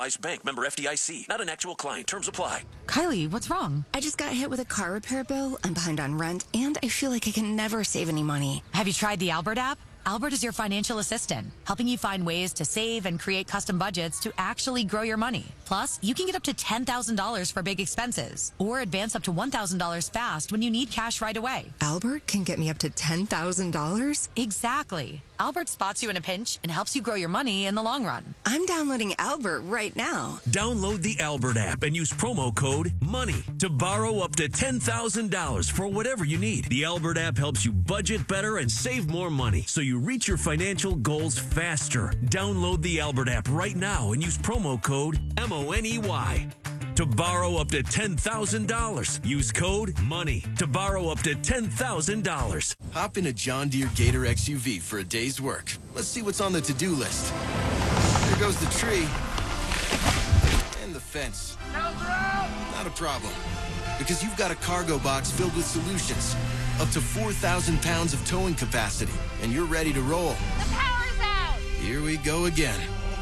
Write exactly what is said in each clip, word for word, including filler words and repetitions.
authorized bank, member F D I C. Not an actual client. Terms apply. Kylie, what's wrong? I just got hit with a car repair bill. I'm behind on rent, and I feel like I can never save any money. Have you tried the Albert app? Albert is your financial assistant, helping you find ways to save and create custom budgets to actually grow your money. Plus, you can get up to ten thousand dollars for big expenses or advance up to one thousand dollars fast when you need cash right away. Albert can get me up to ten thousand dollars? Exactly. Albert spots you in a pinch and helps you grow your money in the long run. I'm downloading Albert right now. Download the Albert app and use promo code MONEY to borrow up to ten thousand dollars for whatever you need. The Albert app helps you budget better and save more money so you reach your financial goals faster. Download the Albert app right now and use promo code M O N E Y to borrow up to ten thousand dollars. Use code MONEY to borrow up to ten thousand dollars. Hop in a John Deere Gator X U V for a day's work. Let's see what's on the to-do list. There goes the tree. And the fence. Not a problem. Because you've got a cargo box filled with solutions. Up to four thousand pounds of towing capacity. And you're ready to roll. The power's out! Here we go again.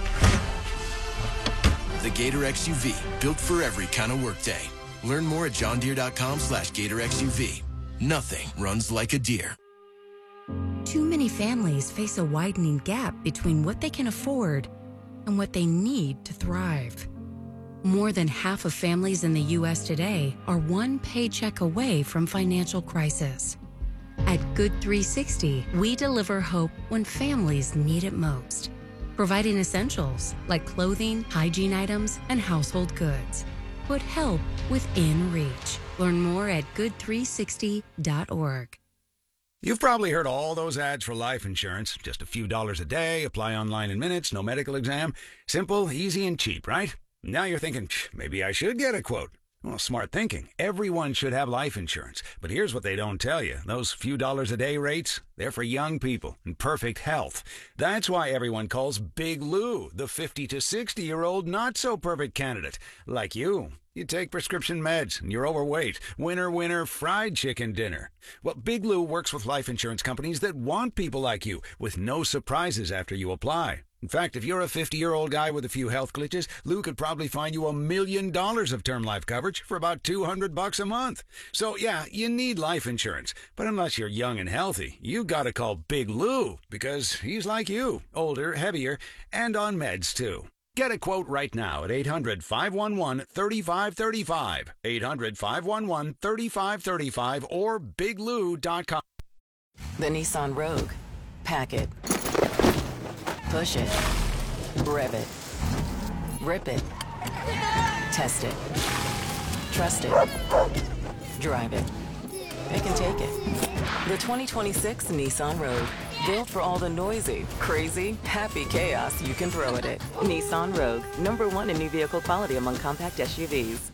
The Gator X U V, built for every kind of workday. Learn more at johndeere.com slash Gator X U V. Nothing runs like a deer. Too many families face a widening gap between what they can afford and what they need to thrive. More than half of families in the U S today are one paycheck away from financial crisis. At Good three sixty, we deliver hope when families need it most, providing essentials like clothing, hygiene items, and household goods. Put help within reach. Learn more at good three sixty dot org. You've probably heard all those ads for life insurance. Just a few dollars a day, apply online in minutes, no medical exam. Simple, easy, and cheap, right? Now you're thinking, maybe I should get a quote. Well, smart thinking. Everyone should have life insurance. But here's what they don't tell you. Those few dollars a day rates, they're for young people in perfect health. That's why everyone calls Big Lou the fifty to sixty-year-old not-so-perfect candidate. Like you. You take prescription meds and you're overweight. Winner, winner, fried chicken dinner. Well, Big Lou works with life insurance companies that want people like you with no surprises after you apply. In fact, if you're a fifty-year-old guy with a few health glitches, Lou could probably find you a million dollars of term life coverage for about two hundred bucks a month. So, yeah, you need life insurance. But unless you're young and healthy, you gotta call Big Lou because he's like you, older, heavier, and on meds, too. Get a quote right now at eight hundred, five one one, three five three five, eight hundred, five one one, three five three five, or big lou dot com. The Nissan Rogue. Pack it. Push it. Rev it. Rip it. Test it. Trust it. Drive it. It can take it. The twenty twenty-six Nissan Rogue. Built for all the noisy, crazy, happy chaos you can throw at it. Nissan Rogue. Number one in new vehicle quality among compact S U Vs.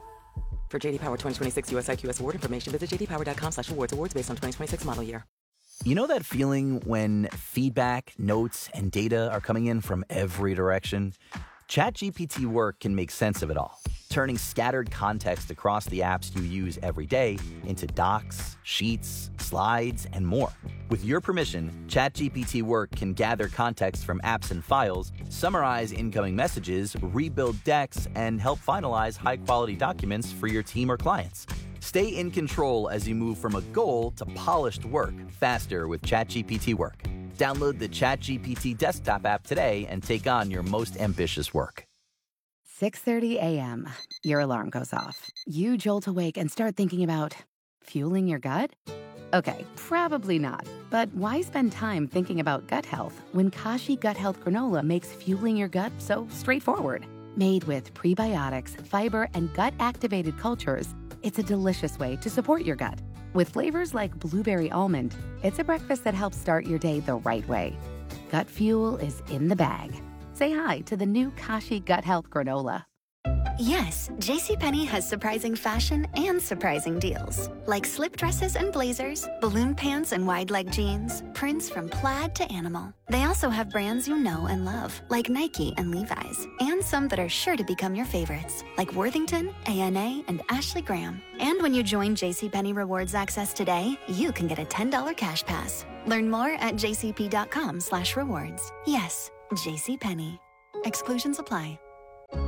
For J D Power twenty twenty-six U S I Q S award information, visit j d power dot com slash awards. Awards based on twenty twenty-six model year. You know that feeling when feedback, notes, and data are coming in from every direction? ChatGPT Work can make sense of it all, turning scattered context across the apps you use every day into docs, sheets, slides, and more. With your permission, ChatGPT Work can gather context from apps and files, summarize incoming messages, rebuild decks, and help finalize high-quality documents for your team or clients. Stay in control as you move from a goal to polished work faster with ChatGPT Work. Download the ChatGPT desktop app today and take on your most ambitious work. six thirty a.m. Your alarm goes off. You jolt awake and start thinking about fueling your gut? Okay, probably not. But why spend time thinking about gut health when Kashi Gut Health Granola makes fueling your gut so straightforward? Made with prebiotics, fiber, and gut-activated cultures, it's a delicious way to support your gut. With flavors like blueberry almond, it's a breakfast that helps start your day the right way. Gut fuel is in the bag. Say hi to the new Kashi Gut Health Granola. Yes, JCPenney has surprising fashion and surprising deals. Like slip dresses and blazers, balloon pants and wide leg jeans, prints from plaid to animal. They also have brands you know and love, like Nike and Levi's, and some that are sure to become your favorites, like Worthington, A N A, and Ashley Graham. And when you join JCPenney Rewards Access today, you can get a ten dollars cash pass. Learn more at jcp.com slash rewards. Yes, JCPenney. Exclusions apply.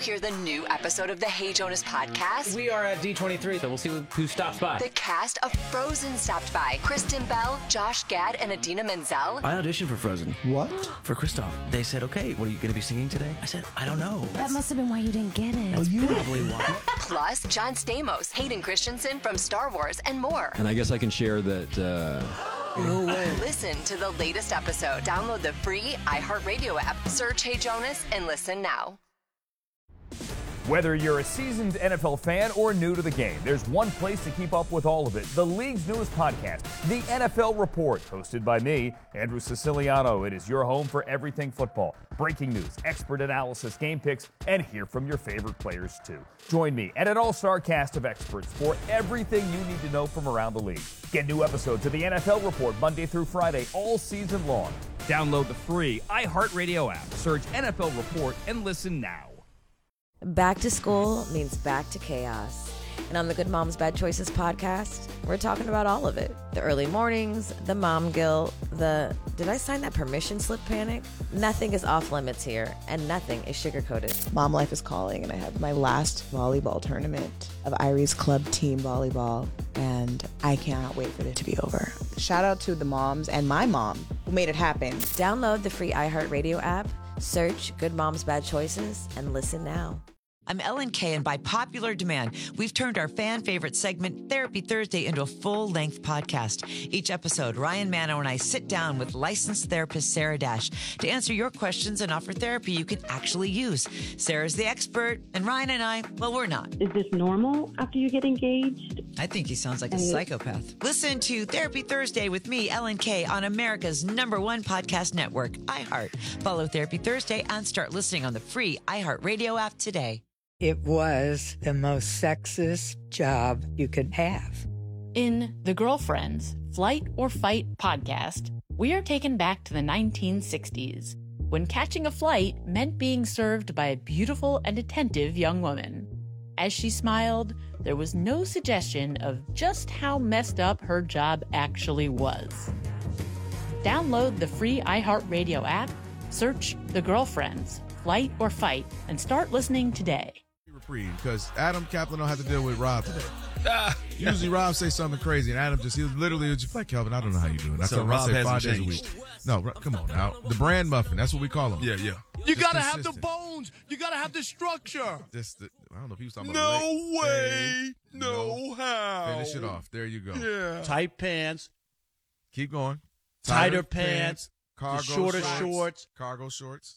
hear the new episode of the Hey Jonas podcast? We are at D twenty-three, so we'll see who, who stops by. The cast of Frozen stopped by. Kristen Bell, Josh Gad, and Idina Menzel. I auditioned for Frozen. What? For Kristoff. They said, okay, what are you going to be singing today? I said, I don't know. That must have been why you didn't get it. That's probably why. Plus, John Stamos, Hayden Christensen from Star Wars, and more. And I guess I can share that... Uh... No way. Listen to the latest episode. Download the free iHeartRadio app. Search Hey Jonas and listen now. Whether you're a seasoned N F L fan or new to the game, there's one place to keep up with all of it. The league's newest podcast, The N F L Report, hosted by me, Andrew Siciliano. It is your home for everything football. Breaking news, expert analysis, game picks, and hear from your favorite players, too. Join me and an all-star cast of experts for everything you need to know from around the league. Get new episodes of The N F L Report Monday through Friday all season long. Download the free iHeartRadio app. Search N F L Report and listen now. Back to school means back to chaos. And on the Good Moms Bad Choices podcast, we're talking about all of it. The early mornings, the mom guilt, the did I sign that permission slip panic? Nothing is off limits here, and nothing is sugar-coated. Mom life is calling, and I have my last volleyball tournament of Irie's Club Team Volleyball, and I cannot wait for it to be over. Shout out to the moms and my mom who made it happen. Download the free iHeartRadio app, search Good Moms Bad Choices, and listen now. I'm Ellen Kay, and by popular demand, we've turned our fan favorite segment, Therapy Thursday, into a full-length podcast. Each episode, Ryan Manno and I sit down with licensed therapist Sarah Dash to answer your questions and offer therapy you can actually use. Sarah's the expert, and Ryan and I, well, we're not. Is this normal after you get engaged? I think he sounds like a psychopath. Listen to Therapy Thursday with me, Ellen Kay, on America's number one podcast network, iHeart. Follow Therapy Thursday and start listening on the free iHeartRadio app today. It was the most sexist job you could have. In The Girlfriends, Flight or Fight podcast, we are taken back to the nineteen sixties, when catching a flight meant being served by a beautiful and attentive young woman. As she smiled, there was no suggestion of just how messed up her job actually was. Download the free iHeartRadio app, search The Girlfriends, Flight or Fight, and start listening today. Because Adam Kaplan don't have to deal with Rob today. Ah, Usually Rob say something crazy, and Adam just, he literally just like, Kelvin, I don't know how you doing. I So tell him I Rob say hasn't five days a changed. week. No, Ro- come on now. The brand muffin, that's what we call him. Yeah, yeah. You Just gotta have the consistent. bones. You gotta have the structure. This, the, I don't know if he was talking about No leg- way. leg. No how. Finish it off. There you go. Yeah. Tight pants, Keep going. tighter pants, cargo the shorter shorts, shorts. Cargo shorts.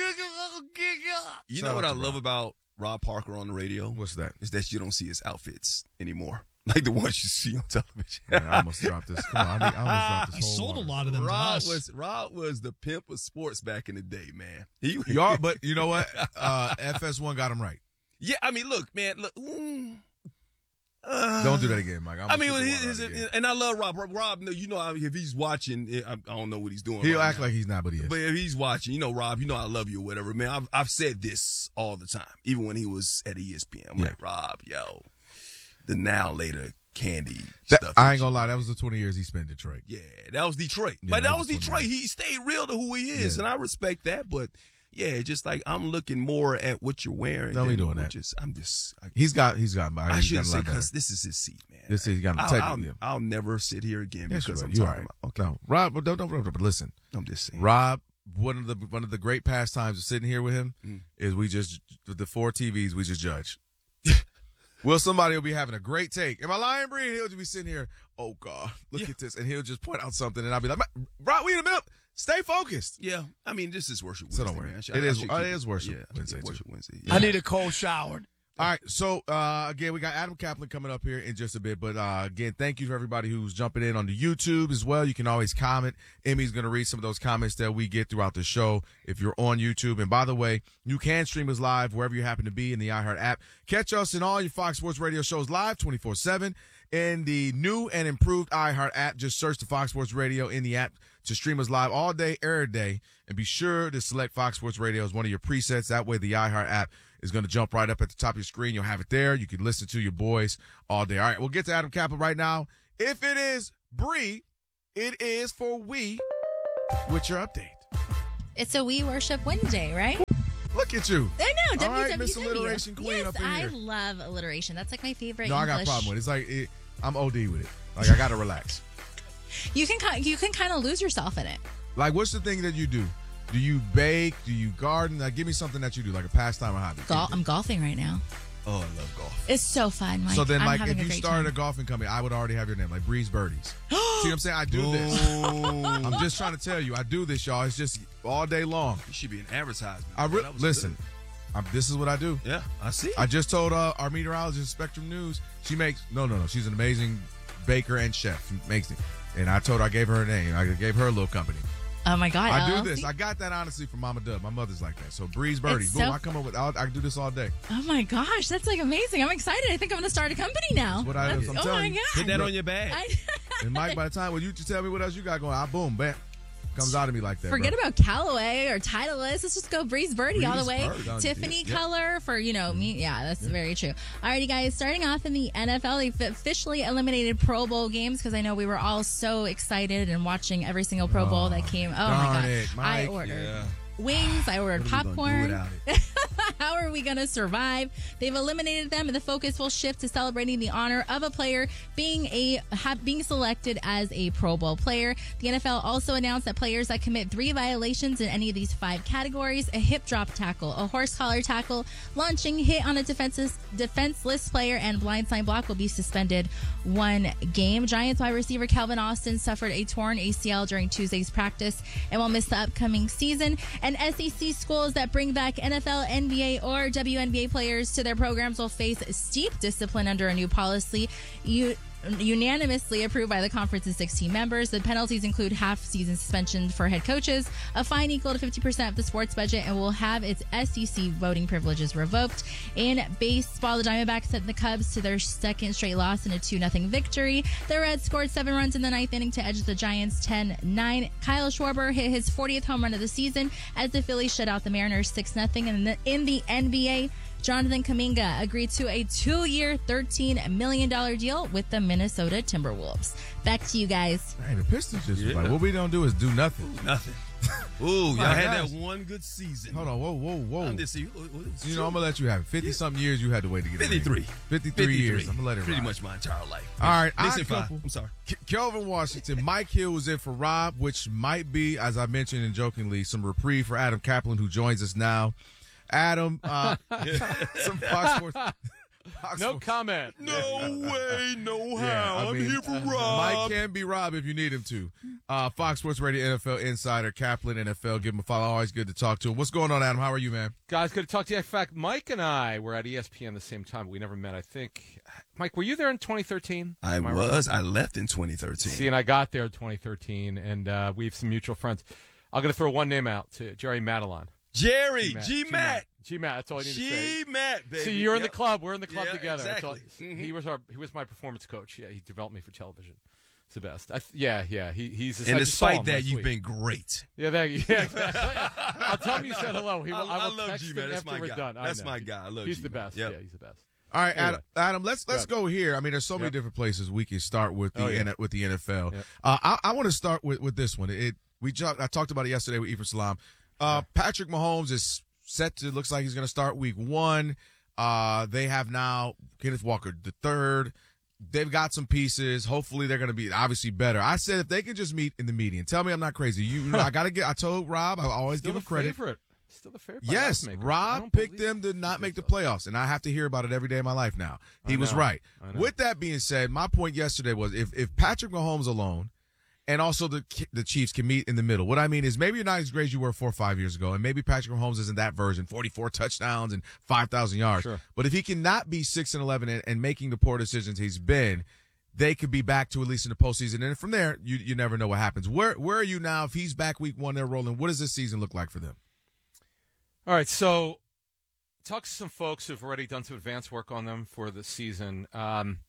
You Shout know out what to I Rob. love about Rob Parker on the radio? What's that? Is that you don't see his outfits anymore. Like the ones you see on television. Man, I almost dropped this. Come on, I, need, I almost dropped this He whole sold one. a lot of them to Rob us. Was, Rob was the pimp of sports back in the day, man. He, Y'all, but you know what? Uh, F S one got him right. Yeah, I mean, look, man. Look, mm, uh, Don't do that again, Mike. I'm I gonna mean, kick the his, water out his, again. and I love Rob. Rob, no, you know, I mean, if he's watching, I, I don't know what he's doing. He'll right act now. like he's not, but he is. But if he's watching, you know, Rob, you know I love you or whatever. Man, I've, I've said this all the time, even when he was at E S P N. I'm Yeah. like, Rob, yo, the now later candy That- stuff. I ain't gonna lie, that was the twenty years he spent in Detroit. Yeah, that was Detroit. Yeah, but that that was was Detroit. twenty He stayed real to who he is, Yeah. and I respect that. But yeah, just like I'm looking more at what you're wearing. Don't be than doing what that. Just, I'm just. I, He's got, he's got. I he's shouldn't got a say lot better. because this is his seat, man. This is he's got. I'll, Take, I'll, yeah. I'll never sit here again Yes, because you I'm will. You talking all right. about. Okay, No, Rob, but don't, don't, don't, but listen. I'm just saying. Rob, one of the one of the great pastimes of sitting here with him Mm. is we just the four T Vs we just judge. Will somebody will be having a great take? Am I lying, Bree? He'll just be sitting here. Oh God, look Yeah. at this, and he'll just point out something, and I'll be like, Rob, we in the middle. Stay focused. Yeah, I mean, this is worship So Wednesday, don't worry. man. I should- It I is. should uh, keep It is worship Yeah, Wednesday. too. worship Wednesday. I need a cold shower. All right, so uh, again, we got Adam Kaplan coming up here in just a bit. But uh, again, thank you to everybody who's jumping in on the YouTube as well. You can always comment. Emmy's going to read some of those comments that we get throughout the show if you're on YouTube. And by the way, you can stream us live wherever you happen to be in the iHeart app. Catch us in all your Fox Sports Radio shows live twenty-four seven in the new and improved iHeart app. Just search the Fox Sports Radio in the app to stream us live all day, every day. And be sure to select Fox Sports Radio as one of your presets. That way the iHeart app is going to jump right up at the top of your screen. You'll have it there. You can listen to your boys all day. All right, we'll get to Adam Kaplan right now. If it is Bree, it is for we. What's your update? It's a We Worship Wednesday, right? Look at you. I know. All right, W W W. Miss Alliteration Queen yes, up in I here. love alliteration. That's like my favorite No, I English. got a problem with it. It's like it, I'm O D with it. Like I gotta relax. You can ki- you can kind of lose yourself in it. Like, what's the thing that you do? Do you bake? Do you garden? Like, give me something that you do, like a pastime or hobby. Gol- I'm golfing right now. Oh, I love golf. It's so fun. Like, so then, I'm like, having if a you great started time. a golfing company, I would already have your name, like Breeze Birdies. See what I'm saying? I do this. I'm just trying to tell you, I do this, y'all. It's just all day long. You should be an advertisement. I re- That was listen. I'm, this is what I do. Yeah, I see. I just told uh, our meteorologist, Spectrum News. She makes no, no, no. She's an amazing baker and chef. She makes it, and I told her I gave her her name. I gave her a little company. Oh my God! I L L C? do this. I got that honestly from Mama Dub. My mother's like that. So Breeze Birdies. It's Boom! so- I come up with. I'll, I can do this all day. Oh my gosh, that's like amazing! I'm excited. I think I'm gonna start a company now. What I, I'm That's- oh telling my you. God! Put that on your bag. I, And Mike, by the time when you just tell me what else you got going, I boom, bam, comes out of me like that. Forget bro. about Callaway or Titleist. Let's just go Breeze Birdie all the Breeze way. Bird, Tiffany yeah, yeah. color for, you know, me. Yeah, that's very true. Alrighty, guys, starting off in the N F L, they've officially eliminated Pro Bowl games because I know we were all so excited and watching every single Pro Bowl that came. Oh, my darn God. it, I Mike. ordered. Yeah. Wings, I ordered What are we gonna do popcorn. without it? How are we going to survive? They've eliminated them, and the focus will shift to celebrating the honor of a player being a ha, being selected as a Pro Bowl player. The N F L also announced that players that commit three violations in any of these five categories, a hip drop tackle, a horse collar tackle, launching, hit on a defenseless, defenseless player, and blindside block will be suspended one game. Giants wide receiver Calvin Austin suffered a torn A C L during Tuesday's practice and will miss the upcoming season. And S E C schools that bring back N F L, N B A, or W N B A players to their programs will face steep discipline under a new policy. You unanimously approved by the conference's sixteen members. The penalties include half-season suspension for head coaches, a fine equal to fifty percent of the sports budget, and will have its S E C voting privileges revoked. In baseball, the Diamondbacks sent the Cubs to their second straight loss in a two nothing victory. The Reds scored seven runs in the ninth inning to edge the Giants ten nine. Kyle Schwarber hit his fortieth home run of the season as the Phillies shut out the Mariners six nothing. And in the, in the N B A, Jonathan Kuminga agreed to a two-year, thirteen million dollars deal with the Minnesota Timberwolves. Back to you guys. Hey, the Pistons just Yeah. like, what we don't do is do nothing. Nothing. Ooh, y'all My had gosh. that one good season. Hold on, whoa, whoa, whoa. I'm just, you You know, I'm gonna let you have it. Fifty something years you had to wait to get it. fifty-three. Fifty-three years. I'm gonna let it Pretty ride. much my entire life. All right, Listen, odd five. couple. I'm sorry. K- Kelvin Washington, Mike Hill was in for Rob, which might be, as I mentioned and jokingly, some reprieve for Adam Kaplan, who joins us now. Adam, uh, some Fox Sports. Fox No Sports- comment. No way, no how. Yeah, I I'm mean, here for uh, Rob. Mike can be Rob if you need him to. Uh, Fox Sports Radio N F L insider, Kaplan N F L. Give him a follow. Always good to talk to him. What's going on, Adam? How are you, man? Guys, good to talk to you. In fact, Mike and I were at E S P N the same time, but we never met. I think, Mike, were you there in twenty thirteen? I Am right? was. I left in twenty thirteen. See, and I got there in twenty thirteen, and uh, we have some mutual friends. I'm going to throw one name out to Jerry Madelon. Jerry, G-Matt. G-Matt. G-Matt, that's all I need to say. G-Matt, baby. See, you're in the Yep. club. We're in the club Yeah, together. That's all- exactly. Mhm. He was our he was my performance coach. Yeah, he developed me for television. It's the best. I, yeah, yeah. He, he's. And I just saw despite him that, last you've week. been great. Yeah, thank you. Yeah, exactly. I'll tell him you said hello. He will, I- I, I will love text G-Man. him That's after my we're guy. done. I That's know. my guy. I love He's the G-Man. best. Yep. Yeah, he's the best. All right, Anyway. Adam, Adam. Let's let's Yep. go here. I mean, there's so many Yep. different places we can start with the Oh, yeah. N- with the N F L. Yep. Uh, I, I want to start with, with this one. It we ju- I talked about it yesterday with Ephraim Salam. Uh, Patrick Mahomes is set to. Looks like he's going to start week one. Uh, they have now Kenneth Walker the third. They've got some pieces. Hopefully, they're going to be obviously better. I said if they can just meet in the median. Tell me I'm not crazy. You, you know, I got to get. I told Rob I always Still give him the credit. favorite. Still the favorite. Yes, I Rob don't picked believe- them to not make the playoffs, and I have to hear about it every day of my life now. He I was know. right. I know. With that being said, my point yesterday was if if Patrick Mahomes alone and also the the Chiefs can meet in the middle, what I mean is maybe you're not as great as you were four or five years ago, and maybe Patrick Mahomes isn't that version, forty-four touchdowns and five thousand yards. Sure. But if he cannot be six and eleven and, and making the poor decisions he's been, they could be back to at least in the postseason. And from there, you you never know what happens. Where where are you now? If he's back week one, they're rolling. What does this season look like for them? All right, so talk to some folks who've already done some advanced work on them for the season. Um,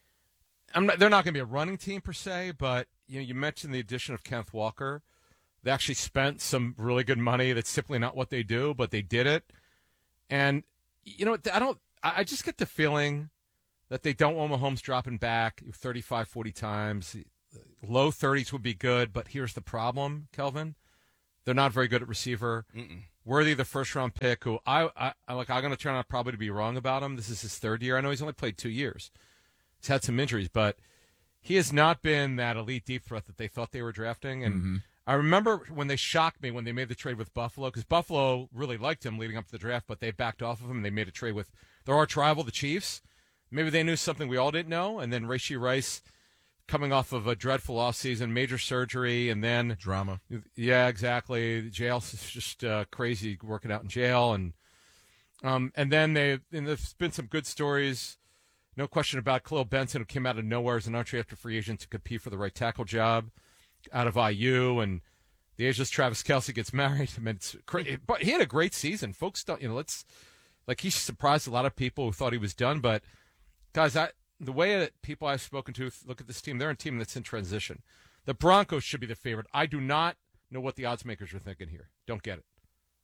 I'm not, they're not going to be a running team per se, but you know, you mentioned the addition of Kenneth Walker. They actually spent some really good money. That's simply not what they do, but they did it. And you know, I don't. I I just get the feeling that they don't want Mahomes dropping back thirty-five, forty times. Low thirties would be good, but here's the problem, Kelvin. They're not very good at receiver. Mm-mm. worthy of the first round pick. Who I, I, I like. I'm going to turn out probably to be wrong about him. This is his third year. I know he's only played two years. He's had some injuries, but he has not been that elite deep threat that they thought they were drafting. And Mm-hmm. I remember when they shocked me when they made the trade with Buffalo, because Buffalo really liked him leading up to the draft, but they backed off of him and they made a trade with their arch rival, the Chiefs. Maybe they knew something we all didn't know. And then Rashee Rice, coming off of a dreadful offseason, major surgery, and then drama. Yeah, exactly. Jail is just uh, crazy working out in jail, and um, and then they and there's been some good stories. No question about Khalil Benson, who came out of nowhere as an undrafted free agent to compete for the right tackle job out of I U, and the ageless Travis Kelce gets married. I mean, it's cra- but he had a great season. Folks don't, you know, let's like he surprised a lot of people who thought he was done, but guys, I. The way that people I've spoken to look at this team, they're a team that's in transition. The Broncos should be the favorite. I do not know what the odds makers are thinking here. Don't get it.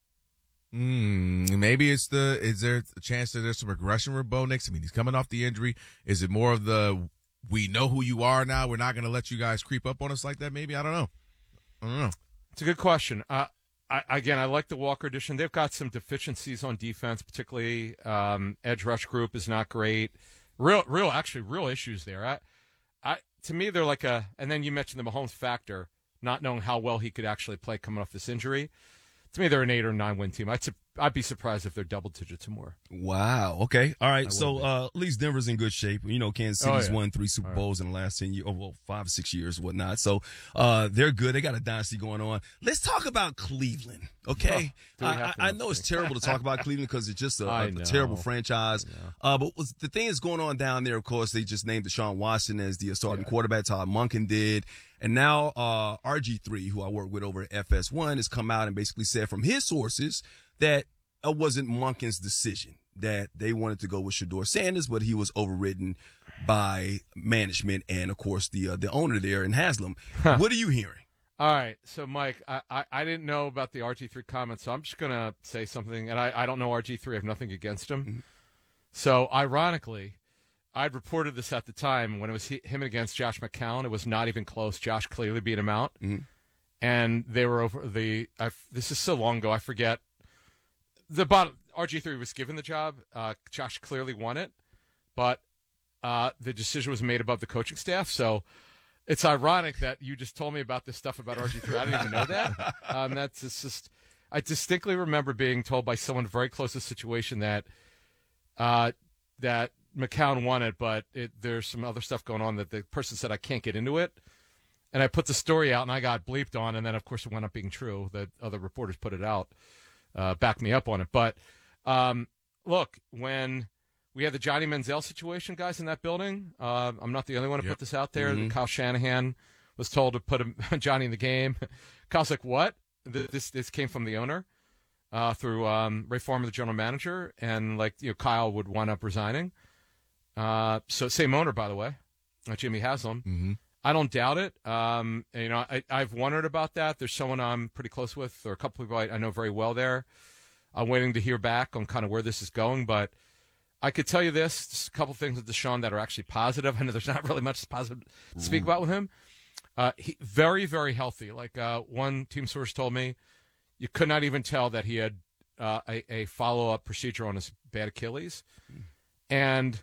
Mm, maybe it's the, is there a chance that there's some regression with Bo Nix? I mean, he's coming off the injury. Is it more of the, we know who you are now, we're not going to let you guys creep up on us like that? Maybe. I don't know. I don't know. It's a good question. Uh, I, again, I like the Walker addition. They've got some deficiencies on defense, particularly um, edge rush group is not great. Real, real, actually, real issues there. I, I, to me, they're like a. And then you mentioned the Mahomes factor, not knowing how well he could actually play coming off this injury. To me, they're an eight or nine win team. I'd, I'd be surprised if they're double digits or more. Wow. Okay. All right. So uh, at least Denver's in good shape. You know, Kansas City's oh, yeah. won three Super All Bowls right. in the last ten years, oh, well, five or six years, whatnot. So uh, they're good. They got a dynasty going on. Let's talk about Cleveland. Okay. Oh, I, I, I know it's terrible to talk about Cleveland because it's just a, a, a terrible franchise. Uh, but was, the thing that's going on down there, of course, they just named Deshaun Watson as the starting yeah. quarterback. Todd Monken did. And now uh, R G three, who I work with over at F S one, has come out and basically said from his sources that it wasn't Monken's decision, that they wanted to go with Shedeur Sanders, but he was overridden by management and, of course, the uh, the owner there in Haslam. What are you hearing? All right. So, Mike, I, I, I didn't know about the R G three comments, so I'm just going to say something. And I, I don't know R G three. I have nothing against him. Mm-hmm. So, ironically, I'd reported this at the time when it was he, him against Josh McCown. It was not even close. Josh clearly beat him out. Mm-hmm. And they were over the – this is so long ago, I forget. The bottom, R G three was given the job. Uh, Josh clearly won it. But uh, the decision was made above the coaching staff. So it's ironic that you just told me about this stuff about R G three. I didn't even know that. Um, that's it's just – I distinctly remember being told by someone very close to the situation that uh, that – McCown won it, but it, there's some other stuff going on that the person said I can't get into it. And I put the story out, and I got bleeped on, and then, of course, it wound up being true. That other reporters put it out, uh, backed me up on it. But, um, look, when we had the Johnny Manziel situation, guys, in that building, uh, I'm not the only one to yep. put this out there. Mm-hmm. Kyle Shanahan was told to put him, Johnny in the game. Kyle's like, what? This, this came from the owner uh, through um, Ray Farmer, the general manager, and, like, you know, Kyle would wind up resigning. Uh, so same owner, by the way, uh, Jimmy Haslam. Mm-hmm. I don't doubt it. Um, and, you know, I, I've wondered about that. There's someone I'm pretty close with, or a couple people I, I know very well there. I'm waiting to hear back on kind of where this is going, but I could tell you this: just a couple things with Deshaun that are actually positive. I know there's not really much positive to speak about with him. Uh, he very, very healthy. Like uh, one team source told me, you could not even tell that he had uh, a, a follow-up procedure on his bad Achilles, and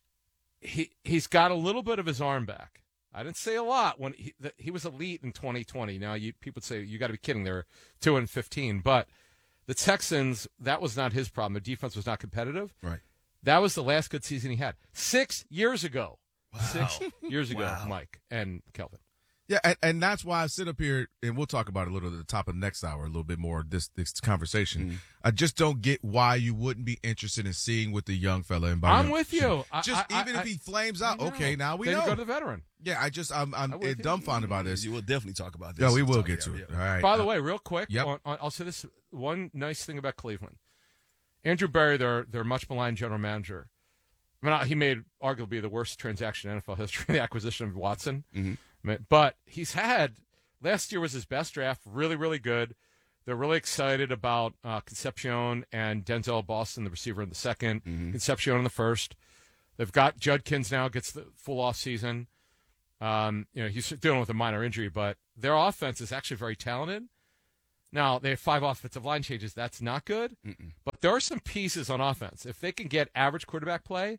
He he's got a little bit of his arm back. I didn't say a lot when he, the, he was elite in twenty twenty. Now you people would say you got to be kidding. They're two and fifteen, but the Texans, that was not his problem. The defense was not competitive. Right. That was the last good season he had six years ago. Wow. Six years ago, Wow. Mike and Kelvin. Yeah, and, and that's why I sit up here, and we'll talk about it a little at the top of the next hour, a little bit more this this conversation. Mm-hmm. I just don't get why you wouldn't be interested in seeing what the young fella. And I'm with you. Just I, I, even I, if he flames out, okay, now we then know. you go to the veteran. Yeah, I just I'm I'm, I'm dumbfounded by this. You will definitely talk about this. Yeah, we will Talk- get yeah, to yeah. it. All right. By the Uh, way, real quick, Yep. on, on, I'll say this one nice thing about Cleveland. Andrew Berry, their their much maligned general manager. I mean, he made arguably the worst transaction in N F L history, the acquisition of Watson. Mm-hmm. I mean, but he's had last year was his best draft, really, really good. They're really excited about uh, Concepcion and Denzel Boston, the receiver in the second, Mm-hmm. Concepcion in the first. They've got Judkins now gets the full off season. Um, you know, he's dealing with a minor injury, but their offense is actually very talented. Now, they have five offensive line changes. That's not good. Mm-mm. But there are some pieces on offense. If they can get average quarterback play,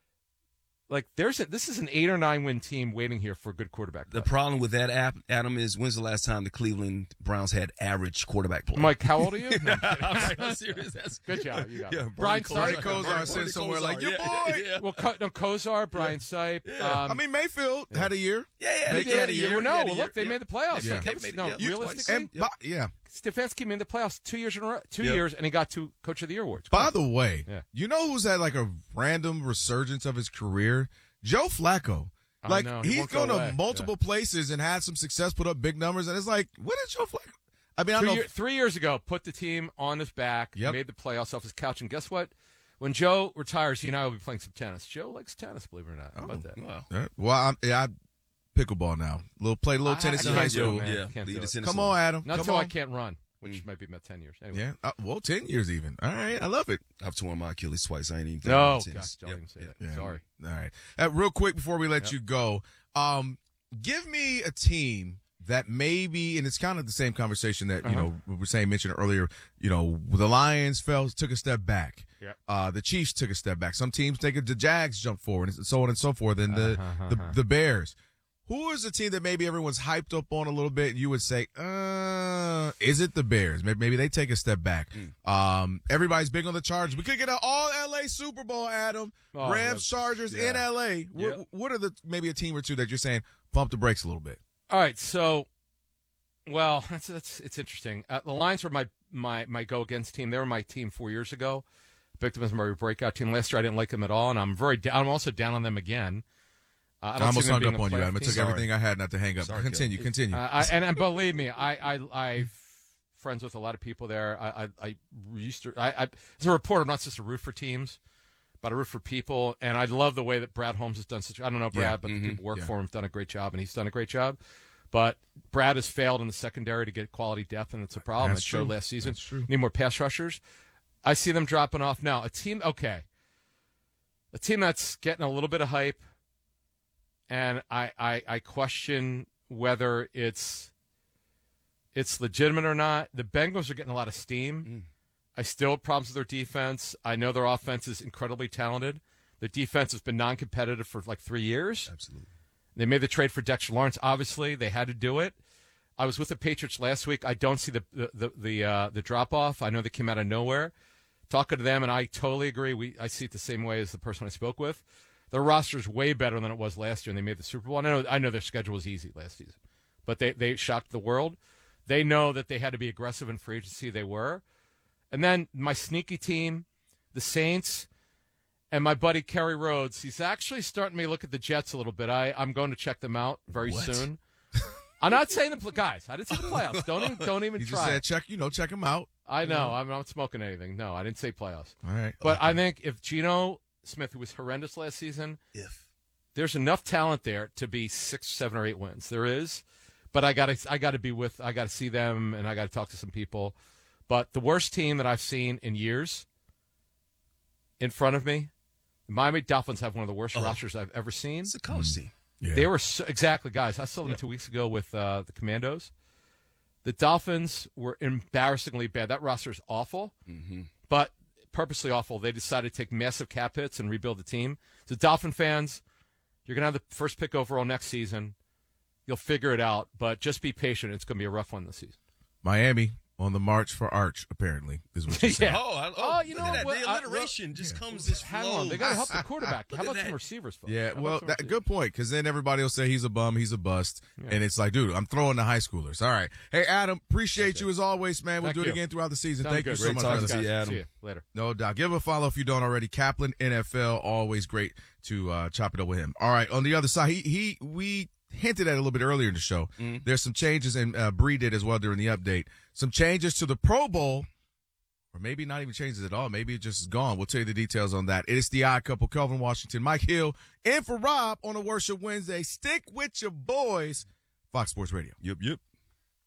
like there's a, this is an eight or nine win team waiting here for a good quarterback play. The problem with that, app, Adam, is when's the last time the Cleveland Browns had average quarterback play? Mike, how old are you? No, I'm, I'm serious. That's good job. You got yeah, it. Brian Brian Sipe. Kosar said somewhere like, your yeah, boy. Yeah. Well, Co- no, Kosar, Brian Sipe. Yeah. Um, I mean, Mayfield yeah. had a year. Yeah, yeah. They They had had a a year. year. Well, no, They had a well, year. look, they Yeah. made the playoffs. Yeah. Like, They was- made it, no, yeah. You- realistically, And, Yep. but- yeah. Stefanski made the playoffs two years in a row, two Yep. years, and he got two Coach of the Year awards. By the way, Yeah. you know who's had like a random resurgence of his career? Joe Flacco. I Like, know, he he's won't go gone to away. multiple places and had some success, put up big numbers, and it's like, what is Joe Flacco? I mean, I Two don't know. year, three years ago, put the team on his back, Yep. made the playoffs off his couch, and guess what? When Joe retires, he and I will be playing some tennis. Joe likes tennis, believe it or not. How about that? Wow. Uh, Well, I'm, yeah, I pickleball now. Little played a little I- tennis I in can't high do it, school. man. Yeah, Can't lead do us it. into Come some- on, Adam. Not Come until I on. can't run, which might be about ten years. Anyway. Yeah. Uh, well, ten years even. All right. I love it. I've torn my Achilles twice. I ain't even. No, thinking about gosh, tennis. don't Yep. even say that. Yeah. Sorry. All right. Uh, real quick before we let Yep. you go, um, give me a team that maybe, and it's kind of the same conversation that, you Uh-huh. know, we were saying, mentioned earlier, you know, the Lions fell, took a step back. Yep. Uh, the Chiefs took a step back. Some teams take it, the Jags jump forward, and so on and so forth, and the, Uh-huh. the, the Bears. Who is a team that maybe everyone's hyped up on a little bit? You would say, uh, is it the Bears? Maybe, maybe they take a step back. Mm. Um, everybody's big on the Chargers. We could get an all L A Super Bowl, Adam. Oh, Rams, that's- Chargers yeah. in L A. Yep. What, what are the maybe a team or two that you're saying pump the brakes a little bit? All right, so, well, that's that's it's interesting. Uh, the Lions were my my my go against team. They were my team four years ago. Picked them as my breakout team last year. I didn't like them at all, and I'm very down. I'm also down on them again. Uh, I, I, don't almost see them hung being up a on you, playoff Adam. It team. took everything I had not to hang up. Sorry, continue, Kel. continue. Uh, I, and, and believe me, I I I'm friends with a lot of people there. I I, I used to. I, I as a reporter, I'm not just a root for teams, but I root for people. And I love the way that Brad Holmes has done such. I don't know Brad, Yeah. but Mhm. the people who work Yeah. for him have done a great job, and he's done a great job. But Brad has failed in the secondary to get quality depth, and it's a problem. That's It showed true. last season. That's true. Need more pass rushers. I see them dropping off now. A team, okay, a team that's getting a little bit of hype, and I, I, I question whether it's it's legitimate or not. The Bengals are getting a lot of steam. Mm. I still have problems with their defense. I know their offense is incredibly talented. Their defense has been non-competitive for like three years. Absolutely. They made the trade for Dexter Lawrence. Obviously, they had to do it. I was with the Patriots last week. I don't see the the the the, uh, the drop off. I know they came out of nowhere. Talking to them, and I totally agree. We I see it the same way as the person I spoke with. Their roster is way better than it was last year, and they made the Super Bowl. And I know I know their schedule was easy last season, but they they shocked the world. They know that they had to be aggressive in free agency. They were, and then my sneaky team, the Saints. And my buddy Kerry Rhodes, he's actually starting me to look at the Jets a little bit. I, I'm going to check them out very What? soon. I'm not saying the guys. I didn't say the playoffs. Don't even don't even You try. just said check, you know, check them out. I know. I'm not smoking anything. No, I didn't say playoffs. All right. But I think if Geno Smith, who was horrendous last season, If there's enough talent there to be six, seven, or eight wins. There is, but I got to I got to be with. I got to see them, and I got to talk to some people. But the worst team that I've seen in years in front of me, the Miami Dolphins have one of the worst Oh. rosters I've ever seen. it's a college team. Yeah. They were so, exactly, guys. I saw them two weeks ago with uh, the Commandos. The Dolphins were embarrassingly bad. That roster is awful, Mm-hmm. but purposely awful. They decided to take massive cap hits and rebuild the team. So, Dolphin fans, you're going to have the first pick overall next season. You'll figure it out, but just be patient. It's going to be a rough one this season. Miami on the march for Arch, apparently, is what you're saying. Yeah. Oh, I, oh, Oh, you look know at that. what? The I- alliteration just yeah. comes this Hang flow. on. They got to help the quarterback. Look How at about some that. receivers, folks? Yeah, How about well, some that, receivers? good point, because then everybody will say he's a bum, he's a bust, Yeah. and it's like, dude, I'm throwing the high schoolers. All right. Hey, Adam, appreciate Okay. you as always, man. We'll Thank do it you. again throughout the season. Sounds Thank good. you so Great much, talking brother. to you, Adam. See you later. No doubt. Give a follow if you don't already. Kaplan N F L, always great to uh, chop it up with him. All right, on the other side, he he we hinted at it a little bit earlier in the show. Mhm. There's some changes, and uh, Bree did as well during the update. Some changes to the Pro Bowl, or maybe not even changes at all. Maybe it just is gone. We'll tell you the details on that. It is the Odd Couple, Kelvin Washington, Mike Hill, and for Rob on a Worship Wednesday. Stick with your boys, Fox Sports Radio. Yep, yep.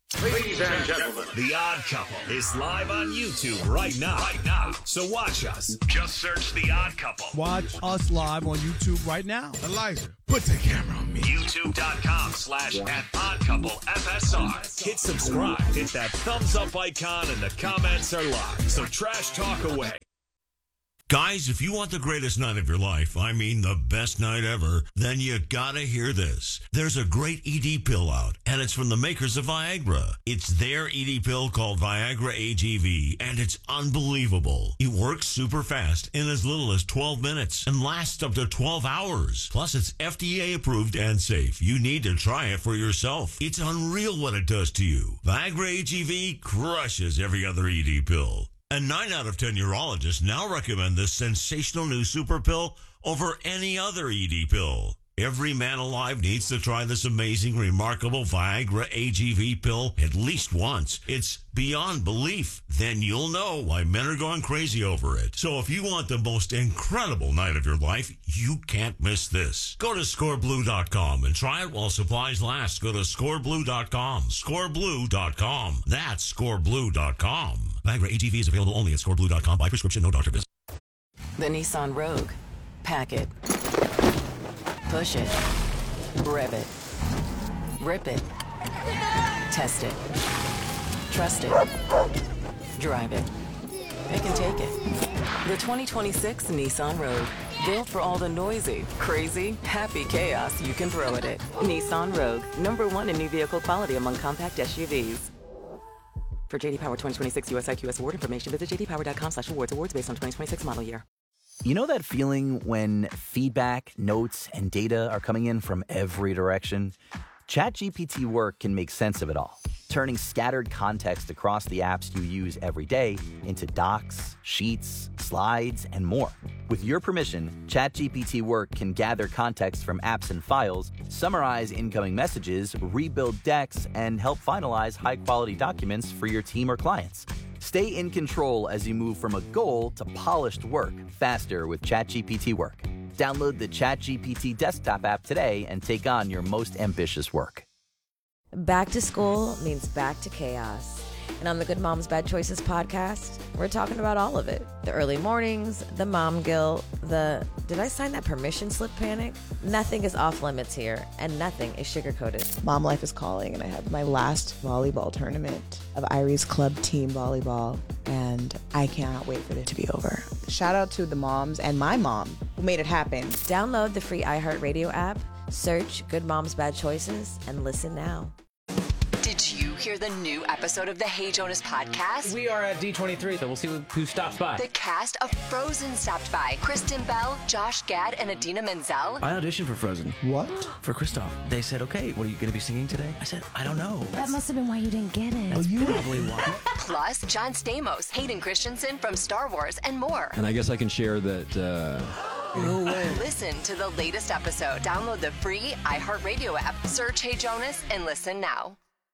Ladies and gentlemen, The Odd Couple is live on YouTube right now. Right now. So watch us. Just search The Odd Couple. Watch us live on YouTube right now. Elijah, put the camera on me. YouTube.com slash at Odd Couple F S R. Hit subscribe. Hit that thumbs up icon and the comments are live. So trash talk away. Guys, if you want the greatest night of your life, I mean the best night ever, then you gotta hear this. There's a great E D pill out, and it's from the makers of Viagra. It's their E D pill called Viagra A G V, and it's unbelievable. It works super fast in as little as twelve minutes and lasts up to twelve hours. Plus, it's F D A approved and safe. You need to try it for yourself. It's unreal what it does to you. Viagra A G V crushes every other E D pill. And nine out of ten urologists now recommend this sensational new super pill over any other E D pill. Every man alive needs to try this amazing, remarkable Viagra A G V pill at least once. It's beyond belief. Then you'll know why men are going crazy over it. So if you want the most incredible night of your life, you can't miss this. Go to score blue dot com and try it while supplies last. Go to score blue dot com. score blue dot com. That's score blue dot com. Viagra A G V is available only at score blue dot com by prescription, no doctor visit. The Nissan Rogue. Pack it. Push it. Rev it. Rip it. Test it. Trust it. Drive it. It can take it. The twenty twenty-six Nissan Rogue. Built for all the noisy, crazy, happy chaos you can throw at it. Nissan Rogue. Number one in new vehicle quality among compact S U Vs. For J D Power twenty twenty-six U S I Q S award information, visit j d power dot com slash awards. Awards based on twenty twenty-six model year. You know that feeling when feedback, notes, and data are coming in from every direction? ChatGPT Work can make sense of it all, turning scattered context across the apps you use every day into docs, sheets, slides, and more. With your permission, ChatGPT Work can gather context from apps and files, summarize incoming messages, rebuild decks, and help finalize high-quality documents for your team or clients. Stay in control as you move from a goal to polished work faster with ChatGPT Work. Download the ChatGPT desktop app today and take on your most ambitious work. Back to school means back to chaos. And on the Good Moms Bad Choices podcast, we're talking about all of it. The early mornings, the mom guilt, the did I sign that permission slip panic? Nothing is off limits here, and nothing is sugar-coated. Mom life is calling, and I had my last volleyball tournament of Iris Club Team Volleyball, and I cannot wait for it to be over. Shout out to the moms and my mom who made it happen. Download the free iHeartRadio app, search Good Moms Bad Choices, and listen now. Did you hear the new episode of the Hey Jonas podcast? We are at D twenty-three, so we'll see who stops by. The cast of Frozen stopped by. Kristen Bell, Josh Gad, and Adina Menzel. I auditioned for Frozen. What? For Kristoff. They said, okay, what are you going to be singing today? I said, I don't know. That must have been why you didn't get it. That's probably why. Plus, John Stamos, Hayden Christensen from Star Wars, and more. And I guess I can share that... Uh... No way. Listen to the latest episode. Download the free iHeartRadio app. Search Hey Jonas and listen now.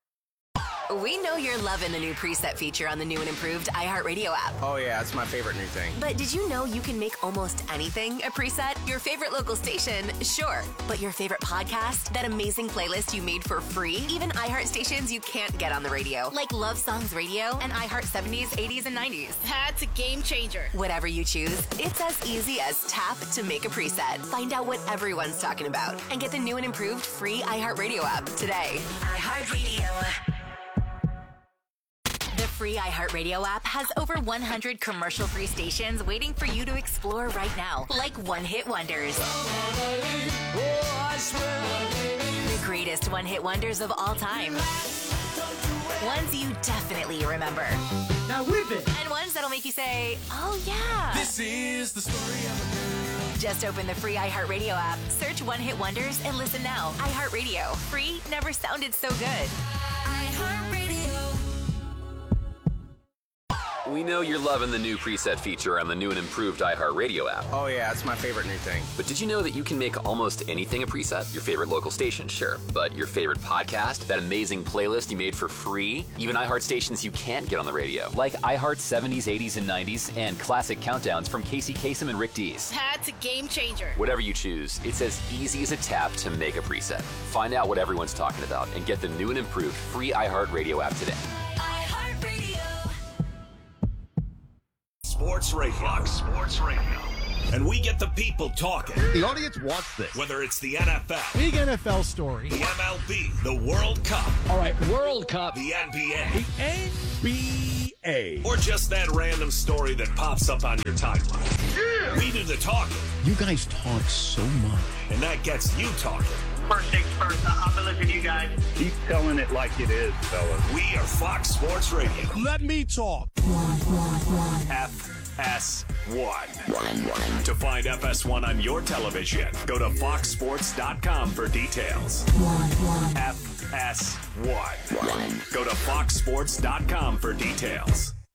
We know you're loving the new preset feature on the new and improved iHeartRadio app. Oh, yeah, it's my favorite new thing. But did you know you can make almost anything a preset? Your favorite local station, sure. But your favorite podcast? That amazing playlist you made for free? Even iHeart stations you can't get on the radio, like Love Songs Radio and iHeart seventies, eighties, and nineties. That's a game changer. Whatever you choose, it's as easy as tap to make a preset. Find out what everyone's talking about and get the new and improved free iHeartRadio app today. iHeartRadio. The free iHeartRadio app has over one hundred commercial-free stations waiting for you to explore right now, like one-hit wonders. The greatest one-hit wonders of all time. Ones you definitely remember. Now whip it! And ones that'll make you say, oh yeah. This is the story of a girl. Just open the free iHeartRadio app, search One Hit Wonders, and listen now. iHeartRadio. Free never sounded so good. iHeartRadio. We know you're loving the new preset feature on the new and improved iHeartRadio app. Oh, yeah, it's my favorite new thing. But did you know that you can make almost anything a preset? Your favorite local station, sure. But your favorite podcast, that amazing playlist you made for free, even iHeart stations you can't get on the radio, like iHeart seventies, eighties, and nineties, and classic countdowns from Casey Kasem and Rick Dees. That's a game changer. Whatever you choose, it's as easy as a tap to make a preset. Find out what everyone's talking about and get the new and improved free iHeartRadio app today. Sports Radio. Fox Sports Radio. And we get the people talking. The audience wants this. Whether it's the N F L. Big N F L story. The M L B. The World Cup. All right, World Cup. The N B A. The N B A. Or just that random story that pops up on your timeline. Yeah. We do the talking. You guys talk so much. And that gets you talking. First things first, I'm going to listen to you guys. Keep telling it like it is, fellas. We are Fox Sports Radio. Let me talk. F S one. To find F S one on your television, go to fox sports dot com for details. F S one. Go to fox sports dot com for details.